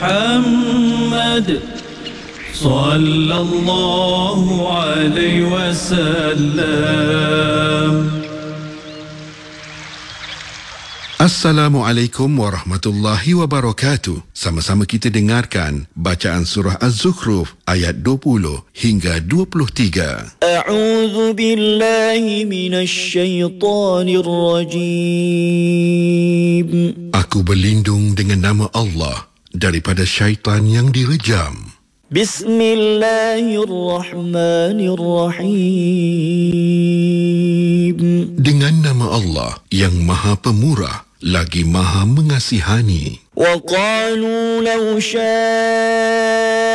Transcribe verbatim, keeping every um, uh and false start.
محمد صلى الله عليه وسلم. Assalamualaikum warahmatullahi wabarakatuh. Sama-sama kita dengarkan bacaan surah Az-Zukhruf ayat dua puluh hingga dua puluh tiga. A'udzu billahi minasy syaithanir rajim. Aku berlindung dengan nama Allah daripada syaitan yang direjam. Bismillahirrahmanirrahim. Dengan nama Allah yang Maha Pemurah lagi Maha Mengasihani. Wa qalu law syaa